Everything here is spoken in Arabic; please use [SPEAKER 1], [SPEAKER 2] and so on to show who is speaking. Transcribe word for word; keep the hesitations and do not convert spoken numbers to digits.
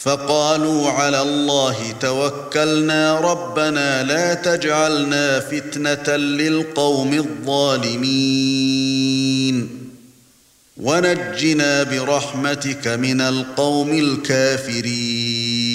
[SPEAKER 1] فقالوا على الله توكلنا ربنا لا تجعلنا فتنة للقوم الظالمين ونجنا برحمتك من القوم الكافرين